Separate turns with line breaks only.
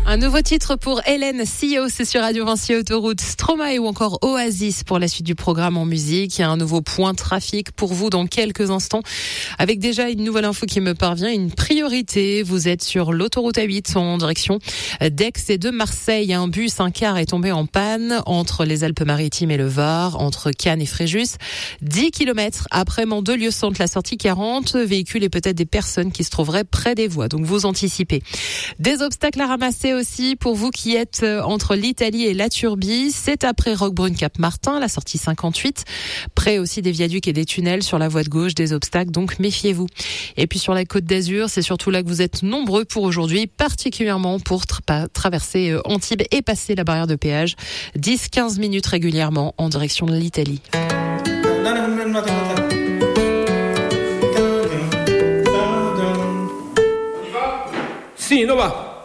Un nouveau titre pour Hélène CEO, c'est sur Radio Vinci Autoroute, Stromae ou encore Oasis pour la suite du programme en musique. Il y a un nouveau point trafic pour vous dans quelques instants. Avec déjà une nouvelle info qui me parvient, une priorité. Vous êtes sur l'autoroute A8 en direction d'Aix et de Marseille. Un bus, un car est tombé en panne entre les Alpes-Maritimes et le Var, entre Cannes et Fréjus. 10 km après Mandelieu-Centre, la sortie 40, véhicules et peut-être des personnes qui se trouveraient près des voies. Donc vous anticipez. Des obstacles à ramasser aussi pour vous qui êtes entre l'Italie et la Turbie. C'est après Roquebrune-Cap-Martin, la sortie 58. Près aussi des viaducs et des tunnels sur la voie de gauche, des obstacles, donc méfiez-vous. Et puis sur la Côte d'Azur, c'est surtout là que vous êtes nombreux pour aujourd'hui, particulièrement pour traverser Antibes et passer la barrière de péage. 10-15 minutes régulièrement en direction de l'Italie.
Sì, dove va?